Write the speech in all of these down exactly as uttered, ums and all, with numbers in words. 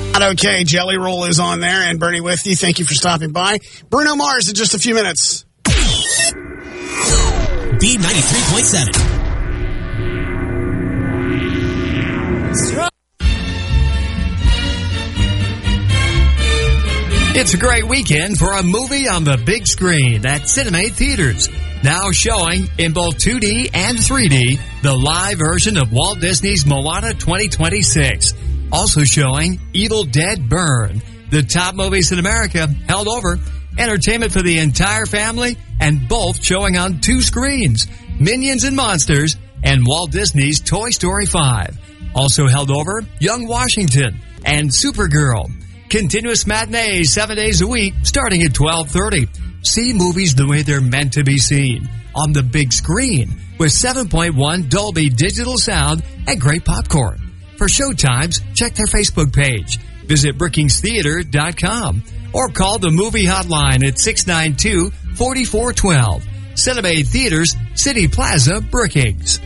Okay, Jelly Roll is on there, and Bernie with you. Thank you for stopping by. Bruno Mars in just a few minutes. B ninety-three point seven. It's a great weekend for a movie on the big screen at Cinemate Theaters. Now showing in both two D and three D, the live version of Walt Disney's Moana twenty twenty-six. Also showing Evil Dead Burn, the top movies in America held over. Entertainment for the entire family, and both showing on two screens. Minions and Monsters and Walt Disney's Toy Story five. Also held over, Young Washington and Supergirl. Continuous matinees seven days a week starting at twelve thirty. See movies the way they're meant to be seen. On the big screen with seven point one Dolby Digital sound and great popcorn. For showtimes, check their Facebook page. Visit Brookings Theater dot com or call the movie hotline at six nine two, four four one two. Cinemate Theaters, City Plaza, Brookings.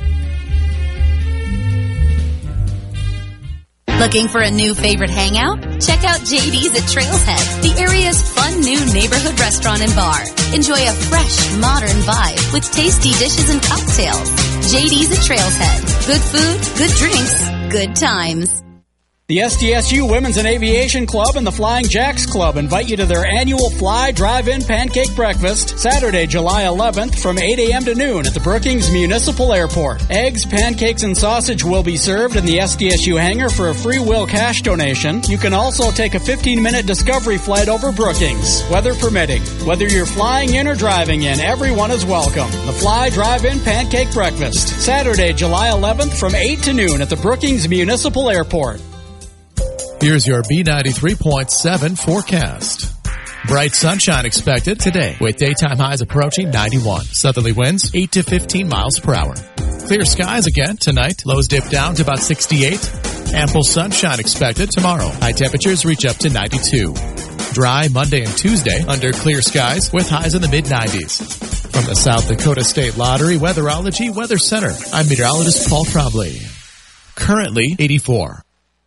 Looking for a new favorite hangout? Check out J D's at Trailhead, the area's fun new neighborhood restaurant and bar. Enjoy a fresh, modern vibe with tasty dishes and cocktails. J D's at Trailhead. Good food, good drinks, good times. The S D S U Women's and Aviation Club and the Flying Jacks Club invite you to their annual Fly Drive-In Pancake Breakfast, Saturday, July eleventh from eight a.m. to noon at the Brookings Municipal Airport. Eggs, pancakes, and sausage will be served in the S D S U hangar for a free will cash donation. You can also take a fifteen-minute discovery flight over Brookings, weather permitting. Whether you're flying in or driving in, everyone is welcome. The Fly Drive-In Pancake Breakfast, Saturday, July eleventh from eight to noon at the Brookings Municipal Airport. Here's your B ninety-three point seven forecast. Bright sunshine expected today with daytime highs approaching ninety-one. Southerly winds eight to fifteen miles per hour. Clear skies again tonight. Lows dip down to about sixty-eight. Ample sunshine expected tomorrow. High temperatures reach up to ninety-two. Dry Monday and Tuesday under clear skies with highs in the mid nineties. From the South Dakota State Lottery Weatherology Weather Center, I'm meteorologist Paul Trombley. Currently eighty-four.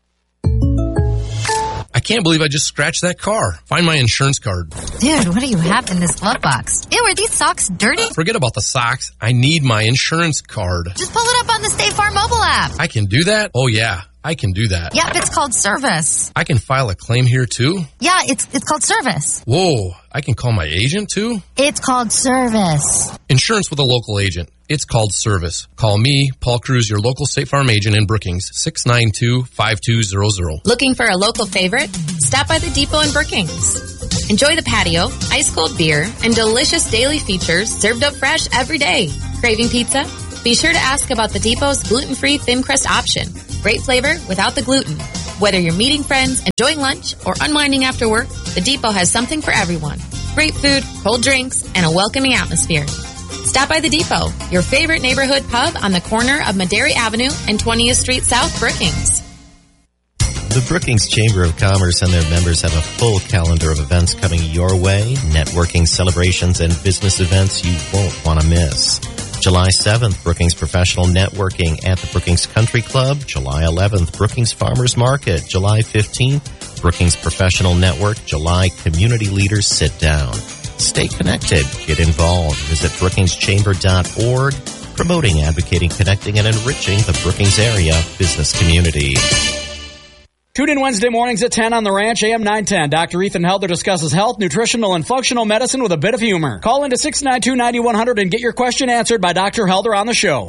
I can't believe I just scratched that car. Find my insurance card. Dude, what do you have in this glove box? Ew, are these socks dirty? Forget about the socks. I need my insurance card. Just pull it up on the State Farm mobile app. I can do that? Oh, yeah. I can do that. Yep, it's called service. I can file a claim here, too? Yeah, it's it's called service. Whoa, I can call my agent, too? It's called service. Insurance with a local agent. It's called service. Call me, Paul Cruz, your local State Farm agent in Brookings, six nine two, five two zero zero. Looking for a local favorite? Stop by the Depot in Brookings. Enjoy the patio, ice-cold beer, and delicious daily features served up fresh every day. Craving pizza? Be sure to ask about the Depot's gluten-free thin crust option. Great flavor without the gluten. Whether you're meeting friends, enjoying lunch, or unwinding after work, the Depot has something for everyone. Great food, cold drinks, and a welcoming atmosphere. Stop by the Depot, your favorite neighborhood pub on the corner of Madera Avenue and twentieth Street South, Brookings. The Brookings Chamber of Commerce and their members have a full calendar of events coming your way, networking, celebrations, and business events you won't want to miss. July seventh, Brookings Professional Networking at the Brookings Country Club. July eleventh, Brookings Farmers Market. July fifteenth, Brookings Professional Network. July Community Leaders Sit Down. Stay connected. Get involved. Visit brookings chamber dot org, promoting, advocating, connecting, and enriching the Brookings area business community. Tune in Wednesday mornings at ten on The Ranch, A M nine ten. Doctor Ethan Helder discusses health, nutritional, and functional medicine with a bit of humor. Call into six nine two, nine one zero zero and get your question answered by Doctor Helder on the show.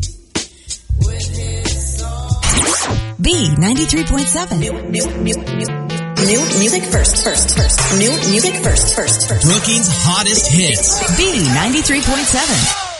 B ninety-three point seven. New, new, new, new, new music first, first, first. New music first, first, first. Brookings' hottest hits. B ninety-three point seven.